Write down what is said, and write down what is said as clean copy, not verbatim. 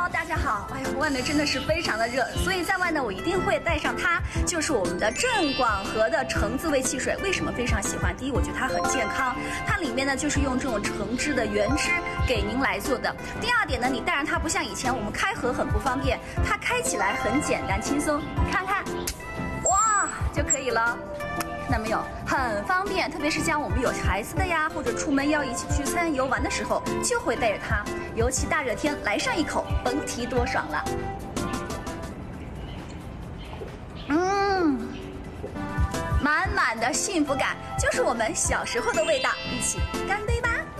Hello， 大家好。哎呀，外面真的是非常的热，所以在外呢，我一定会带上它，就是我们的郑广和的橙子味汽水。为什么非常喜欢？第一，我觉得它很健康，它里面呢就是用这种橙汁的原汁给您来做的。第二点呢，你带上它不像以前我们开盒很不方便，它开起来很简单轻松，看看，哇就可以了。 那没有，很方便，特别是像我们有孩子的呀，或者出门要一起聚餐游玩的时候，就会带着它。尤其大热天来上一口，甭提多爽了。满满的幸福感，就是我们小时候的味道。一起干杯吧！